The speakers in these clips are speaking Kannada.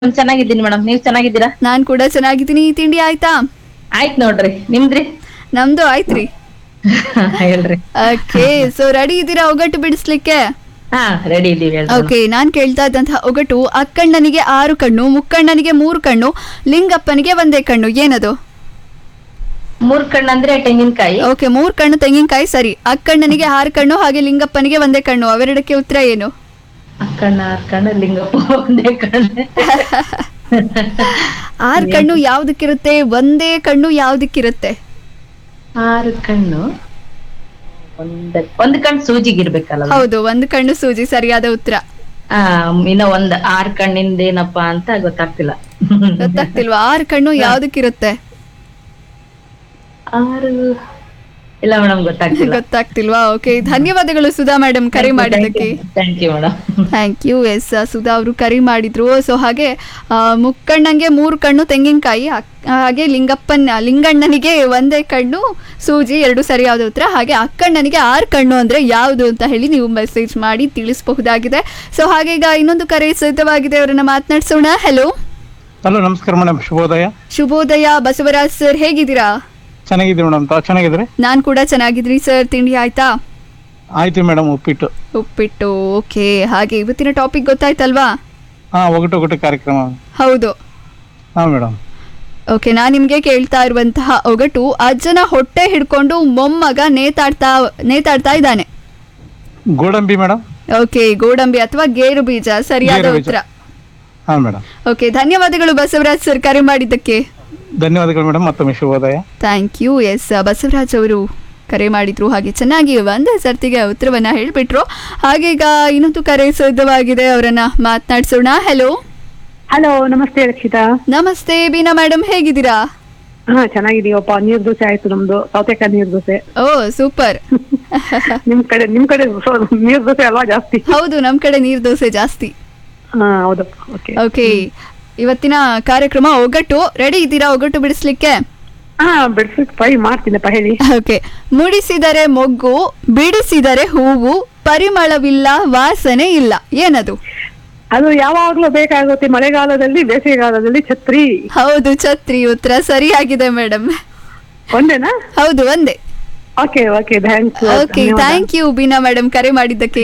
ಚೆನ್ನಾಗಿದ್ದೀನಿ ಮೇಡಮ್, ನೀವ್ ಚೆನ್ನಾಗಿದ್ದೀರಾ? ನಾನ್ ಕೂಡ ಚೆನ್ನಾಗಿದ್ದೀನಿ. ತಿಂಡಿ ಆಯ್ತಾ? ಆಯ್ತ್ ನೋಡ್ರಿ, ನಿಮ್ದ್ರಿ? ನಮ್ದು ಆಯ್ತ್ರಿ. ಹೇಳ್ರಿ. ಓಕೆ, ಸೊ ರೆಡಿ ಇದ್ದೀರಾ ಒಗಟು ಬಿಡಿಸ್ಲಿಕ್ಕೆ? ಹಾ, ರೆಡಿ ಇದೀವಿ ಹೇಳ್ರಿ. ಓಕೆ, ನಾನ್ ಕೇಳ್ತಾ ಇದ್ದಂತಹ ಒಗಟು: ಅಕ್ಕಣ್ಣನಿಗೆ 6 ಕಣ್ಣು, ಮುಕ್ಕಣ್ಣನಿಗೆ 3 ಕಣ್ಣು, ಲಿಂಗಪ್ಪನಿಗೆ 1 ಕಣ್ಣು. ಏನದು? 3 ಕಣ್ಣು ಅಂದ್ರೆ ತೆಂಗಿನಕಾಯಿ. ಓಕೆ, 3 ಕಣ್ಣು ತೆಂಗಿನಕಾಯಿ ಸರಿ. ಅಕ್ಕಣ್ಣನಿಗೆ 6 ಕಣ್ಣು ಹಾಗೆ ಲಿಂಗಪ್ಪನಿಗೆ 1 ಕಣ್ಣು, ಅವೆರಡಕ್ಕೆ ಉತ್ತರ ಏನು? ಅಕ್ಕಣ್ಣ ಲಿಂಗಪ್ಪ ಒಂದೇ ಕಣ್ಣು. 6 ಕಣ್ಣು ಯಾವ್ದಕ್ಕಿರುತ್ತೆ, 1 ಕಣ್ಣು ಯಾವ್ದಕ್ಕಿರುತ್ತೆ? 6 ಕಣ್ಣು ಒಂದ್ ಕಣ್ಣು ಸೂಜಿಗಿರ್ಬೇಕಲ್ಲ? ಹೌದು, 1 ಕಣ್ಣು ಸೂಜಿ ಸರಿಯಾದ ಉತ್ತರ. ಇನ್ನ 6 ಕಣ್ಣಿಂದ ಏನಪ್ಪಾ ಅಂತ ಗೊತ್ತಾಗ್ತಿಲ್ಲ. ಗೊತ್ತಾಗ್ತಿಲ್ವಾ? 6 ಕಣ್ಣು ಯಾವ್ದಕ್ಕಿರುತ್ತೆ? 6 ಇಲ್ಲ ಮೇಡಮ್, ಗೊತ್ತಾಗ್ತಿಲ್ಲ. ಗೊತ್ತಾಗ್ತಿಲ್ವಾ? ಓಕೆ, ಧನ್ಯವಾದಗಳು ಸುಧಾ ಮೇಡಮ್ ಕರೆ ಮಾಡಿದ್ದಕ್ಕೆ. Thank you madam. Thank you. S, Sudha ಅವರು ಕರೆ ಮಾಡಿದ್ರು. ಸೊ ಹಾಗೆ ಮುಕ್ಕಣ್ಣಂಗೆ 3 ಕಣ್ಣು ತೆಂಗಿನಕಾಯಿ, ಹಾಗೆ ಲಿಂಗಣ್ಣನಿಗೆ 1 ಕಣ್ಣು ಸೂಜಿ, 2 ಸರಿಯಾದ ಉತ್ತರ. ಹಾಗೆ ಅಕ್ಕಣ್ಣನಿಗೆ 6 ಕಣ್ಣು ಅಂದ್ರೆ ಯಾವುದು ಅಂತ ಹೇಳಿ ನೀವು ಮೆಸೇಜ್ ಮಾಡಿ ತಿಳಿಸಬಹುದಾಗಿದೆ. ಸೊ ಹಾಗೆ ಈಗ ಇನ್ನೊಂದು ಕರೆ ಸಿದ್ಧವಾಗಿದೆ, ಅವರನ್ನ ಮಾತನಾಡ್ಸೋಣ. ಹಲೋ. ಹಲೋ, ನಮಸ್ಕಾರ ಮೇಡಮ್. ಶುಭೋದಯ. ಶುಭೋದಯ ಬಸವರಾಜ್ ಸರ್, ಹೇಗಿದ್ದೀರಾ? ಚೆನ್ನಾಗಿದ್ದೀವಿ ಮೇಡಮ್, ತಾವು ಚೆನ್ನಾಗಿದ್ರಿ? ನಾನ್ ಕೂಡ ಚೆನ್ನಾಗಿದ್ರಿ ಸರ್. ತಿಂಡಿ ಆಯ್ತಾ? ಆಯ್ತು ಮೇಡಮ್, ಉಪ್ಪಿಟ್ಟು. ಓಕೆ, ಹಾಗೆ ಇವತ್ತಿನ ಟಾಪಿಕ್ ಗೊತ್ತಾಯ್ತಲ್ವಾ? ಒಗಟು ಕಾರ್ಯಕ್ರಮ. ಹೌದು. ಹಾ ಮೇಡಮ್. ಓಕೆ, ನಾನು ನಿಮ್ಗೆ ಕೇಳ್ತಾ ಇರುವಂತಹ ಒಗಟು: ಅಜ್ಜನ ಹೊಟ್ಟೆ ಹಿಡ್ಕೊಂಡು ಮೊಮ್ಮಗ ನೇತಾಡ್ತಾ ಇದ್ದಾನೆ. ಗೋಡಂಬಿ ಮೇಡಮ್. ಓಕೆ, ಗೋಡಂಬಿ ಅಥವಾ ಗೇರು ಬೀಜ ಸರಿಯಾದ ಗೇರು ಬೀಜ. ಉತ್ತರ. ಹಾ ಮೇಡಮ್. ಓಕೆ, ಧನ್ಯವಾದಗಳು ಬಸವರಾಜ್ ಸರ್ ಕರೆ ಮಾಡಿದ್ದಕ್ಕೆ. ಧನ್ಯವಾದಗಳು ಮೇಡಮ್, ಮತ್ತೊಮ್ಮೆ ಶುಭೋದಯ. Thank you. ಎಸ್, ಬಸವರಾಜ್ ಅವರು ಕರೆ ಮಾಡಿದ್ರು, ಹಾಗೆ ಚೆನ್ನಾಗಿ ಒಂದೇ ಸರ್ತಿಗೆ ಉತ್ತರವನ್ನ ಹೇಳ್ಬಿಟ್ರು. ಹಾಗೆ ಈಗ ಇನ್ನೊಂದು ಕರೆ ಸಿದ್ಧವಾಗಿದೆ, ಅವರನ್ನ ಮಾತನಾಡ್ಸೋಣ. ಹಲೋ. ಹಲೋ, ನಮಸ್ತೆ ರಕ್ಷಿತಾ. ನಮಸ್ತೆ ಬೀನಾ ಮೇಡಮ್, ಹೇಗಿದ್ದೀರಾ? ಚೆನ್ನಾಗಿದೀವಪ್ಪ. ನೀರ್ ದೋಸೆ ಆಯ್ತು ನಮ್ದು, ಸೌತೆಕಾಯಿ ನೀರ್ ದೋಸೆ. ಓ ಸೂಪರ್. ನಿಮ್ ಕಡೆ ನೀರ್ ದೋಸೆ ಅಲ್ವಾ ಜಾಸ್ತಿ? ಹೌದು, ನಮ್ ಕಡೆ ನೀರ್ ದೋಸೆ ಜಾಸ್ತಿ. ಹೌದು. ಓಕೆ, ಇವತ್ತಿನ ಕಾರ್ಯಕ್ರಮ ಒಗಟು. ರೆಡಿ ಇದ್ದೀರಾ ಒಗಟು ಬಿಡಿಸ್ಲಿಕ್ಕೆ? ಬಿಡ್ಸಕ್ ಟ್ರೈ ಮಾಡ್ತೀನಪ್ಪ, ಹೇಳಿ. ಓಕೆ, ಮುಡಿಸಿದರೆ ಮೊಗ್ಗು, ಬಿಡಿಸಿದರೆ ಹೂವು, ಪರಿಮಳವಿಲ್ಲ, ವಾಸನೆ ಇಲ್ಲ. ಏನದು? ಅದು ಯಾವಾಗ್ಲೂ ಬೇಕಾಗುತ್ತೆ, ಮಳೆಗಾಲದಲ್ಲಿ, ಬೇಸಿಗೆಗಾಲದಲ್ಲಿ. ಛತ್ರಿ. ಹೌದು, ಛತ್ರಿ. ಉತ್ತರ ಸರಿಯಾಗಿದೆ ಮೇಡಮ್. ಒಂದೇನಾ? ಹೌದು, ಒಂದೇ. Okay, thanks. Okay, thank you Beena madam ಕರೆ ಮಾಡಿದ್ದಕ್ಕೆ.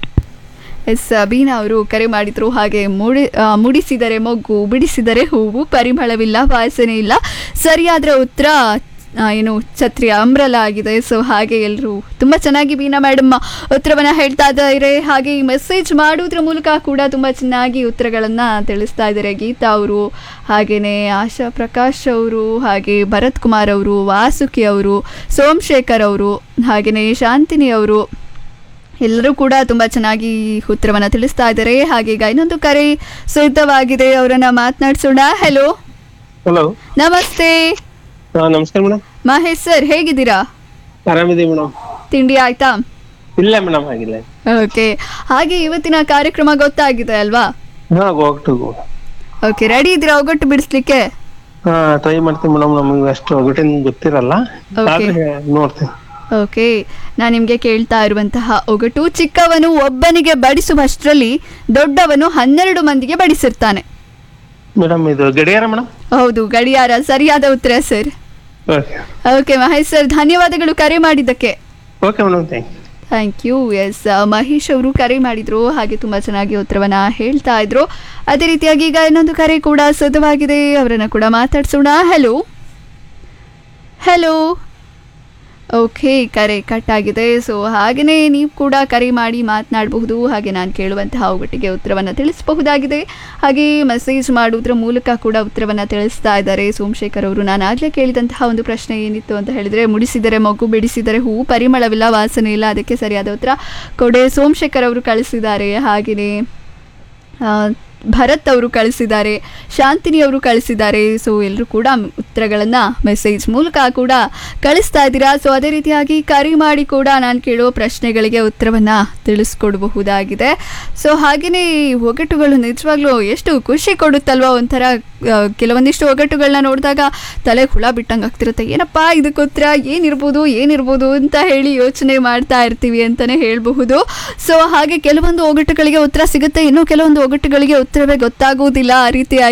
ಎಸ್, ಬೀನಾ ಅವರು ಕರೆ ಮಾಡಿದ್ರು. ಹಾಗೆ ಮುಡಿಸಿದರೆ ಮೊಗ್ಗು, ಬಿಡಿಸಿದರೆ ಹೂವು, ಪರಿಮಳವಿಲ್ಲ, ವಾಸನೆ ಇಲ್ಲ. ಸರಿಯಾದ ಉತ್ತರ ಏನು ಛತ್ರಿ, ಅಂಬ್ರಲಾ ಆಗಿದೆ. ಸೊ ಹಾಗೆ ಎಲ್ಲರೂ ತುಂಬ ಚೆನ್ನಾಗಿ ಬೀನಾ ಮೇಡಮ್ ಉತ್ತರವನ್ನು ಹೇಳ್ತಾ ಇದ್ದಾರೆ. ಹಾಗೆ ಮೆಸೇಜ್ ಮಾಡೋದ್ರ ಮೂಲಕ ಕೂಡ ತುಂಬ ಚೆನ್ನಾಗಿ ಉತ್ತರಗಳನ್ನು ತಿಳಿಸ್ತಾ ಇದ್ದಾರೆ. ಗೀತಾ ಅವರು, ಹಾಗೆಯೇ ಆಶಾ ಪ್ರಕಾಶ್ ಅವರು, ಹಾಗೆ ಭರತ್ ಕುಮಾರ್ ಅವರು, ವಾಸುಕಿ ಅವರು, ಸೋಮಶೇಖರ್ ಅವರು, ಹಾಗೆಯೇ ಶಾಂತಿನಿ ಅವರು, ಎಲ್ಲರೂ ಕೂಡ ತುಂಬ ಚೆನ್ನಾಗಿ ಉತ್ತರವನ್ನು ತಿಳಿಸ್ತಾ ಇದ್ದಾರೆ. ಹಾಗೆ ಈಗ ಇನ್ನೊಂದು ಕರೆ ಸಿದ್ಧವಾಗಿದೆ, ಅವರನ್ನ ಮಾತನಾಡ್ಸೋಣ. ಹಲೋ. ಹಲೋ, ನಮಸ್ತೆ. ನಮಸ್ಕಾರ ಮೇಡಮ್. ಮಹೇಶ್ ಸರ್, ಹೇಗಿದ್ದೀರಾ? ಆರಾಮಿದ್ದೀವಿ ಮೇಡಮ್. ತಿಂಡಿ ಆಯ್ತಾ? ಇಲ್ಲ ಮೇಡಮ್, ಆಗಿಲ್ಲ. ಓಕೆ, ಹಾಗೆ ಇವತ್ತಿನ ಕಾರ್ಯಕ್ರಮ ಗೊತ್ತಾಗಿದೆ ಅಲ್ವಾ? ಓಕೆ, ರೆಡಿ ಇದ್ದೀರಾ ಒಗಟ್ಟು ಬಿಡಿಸ್ಲಿಕ್ಕೆ? ಟ್ರೈ ಮಾಡ್ತೀನಿ ಮೇಡಮ್, ನಮಗೆ ಅಷ್ಟು ಒಗಟಿನ ಗೊತ್ತಿರಲ್ಲ, ನೋಡ್ತೀನಿ. ಓಕೆ, ನಾನು ನಿಮಗೆ ಕೇಳ್ತಾ ಇರುವಂತಹ ಒಗಟು: ಚಿಕ್ಕವನು ಒಬ್ಬನಿಗೆ ಬಡಿಸುವಷ್ಟರಲ್ಲಿ ದೊಡ್ಡವನು 12 ಮಂದಿಗೆ ಬಡಿಸಿರ್ತಾನೆ. ಮೇಡಮ್, ಇದು ಗಡಿಯಾರ ಮೇಡಮ್? ಹೌದು, ಗಡಿಯಾರ ಸರಿಯಾದ ಉತ್ತರ ಸರ್. ಓಕೆ ಮಹೇಶ್ ಸರ್, ಧನ್ಯವಾದಗಳು ಕರೆ ಮಾಡಿದ್ದಕ್ಕೆ. Okay madam, thank you. S, Mahesh ಅವರು ಕರೆ ಮಾಡಿದ್ರು, ಹಾಗೆ ತುಂಬ ಚೆನ್ನಾಗಿ ಉತ್ತರವನ್ನ ಹೇಳ್ತಾ ಇದ್ರು. ಅದೇ ರೀತಿಯಾಗಿ ಈಗ ಇನ್ನೊಂದು ಕರೆ ಕೂಡ ಸಿದ್ಧವಾಗಿದೆ, ಅವರನ್ನ ಕೂಡ ಮಾತಾಡ್ಸೋಣ. ಹಲೋ. ಓಕೆ, ಕರೆ ಕಟ್ ಆಗಿದೆ. ಸೊ ಹಾಗೆಯೇ ನೀವು ಕೂಡ ಕರೆ ಮಾಡಿ ಮಾತನಾಡಬಹುದು, ಹಾಗೆ ನಾನು ಕೇಳುವಂತಹ ಒಗಟಿಗೆ ಉತ್ತರವನ್ನು ತಿಳಿಸಬಹುದಾಗಿದೆ. ಹಾಗೆ ಮೆಸೇಜ್ ಮಾಡೋದ್ರ ಮೂಲಕ ಕೂಡ ಉತ್ತರವನ್ನು ತಿಳಿಸ್ತಾ ಇದ್ದಾರೆ. ಸೋಮಶೇಖರ್ ಅವರು, ನಾನು ಆಗಲೇ ಕೇಳಿದಂತಹ ಒಂದು ಪ್ರಶ್ನೆ ಏನಿತ್ತು ಅಂತ ಹೇಳಿದರೆ, ಮುಡಿಸಿದರೆ ಮೊಗ್ಗು, ಬಿಡಿಸಿದರೆ ಹೂವು, ಪರಿಮಳವಿಲ್ಲ, ವಾಸನೆ ಇಲ್ಲ. ಅದಕ್ಕೆ ಸರಿಯಾದ ಉತ್ತರ ಕೊಡೆ ಸೋಮಶೇಖರ್ ಅವರು ಕಳಿಸಿದ್ದಾರೆ. ಹಾಗೆಯೇ ಭರತ್ ಅವರು ಕಳಿಸಿದ್ದಾರೆ, ಶಾಂತಿನಿ ಅವರು ಕಳಿಸಿದ್ದಾರೆ. ಸೊ ಎಲ್ಲರೂ ಕೂಡ ಉತ್ತರಗಳನ್ನು ಮೆಸೇಜ್ ಮೂಲಕ ಕೂಡ ಕಳಿಸ್ತಾ ಇದ್ದೀರಾ. ಸೊ ಅದೇ ರೀತಿಯಾಗಿ ಕರೆ ಮಾಡಿ ಕೂಡ ನಾನು ಕೇಳುವ ಪ್ರಶ್ನೆಗಳಿಗೆ ಉತ್ತರವನ್ನು ತಿಳಿಸ್ಕೊಡಬಹುದಾಗಿದೆ. ಸೊ ಹಾಗೆಯೇ ಒಗಟುಗಳು ನಿಜವಾಗ್ಲೂ ಎಷ್ಟು ಖುಷಿ ಕೊಡುತ್ತಲ್ವ. ಒಂಥರ ಕೆಲವೊಂದಿಷ್ಟು ಒಗಟುಗಳನ್ನ ನೋಡಿದಾಗ ತಲೆ ಹುಳ ಬಿಟ್ಟಂಗೆ ಆಗ್ತಿರುತ್ತೆ. ಏನಪ್ಪ ಇದಕ್ಕೆ ಉತ್ತರ ಏನಿರ್ಬೋದು ಅಂತ ಹೇಳಿ ಯೋಚನೆ ಮಾಡ್ತಾ ಇರ್ತೀವಿ ಅಂತಲೇ ಹೇಳಬಹುದು. ಸೊ ಹಾಗೆ ಕೆಲವೊಂದು ಒಗಟುಗಳಿಗೆ ಉತ್ತರ ಸಿಗುತ್ತೆ, ಇನ್ನು ಕೆಲವೊಂದು ಒಗಟುಗಳಿಗೆ ಉತ್ತರವೇ ಗೊತ್ತಾಗುವುದಿಲ್ಲ ಆ ರೀತಿ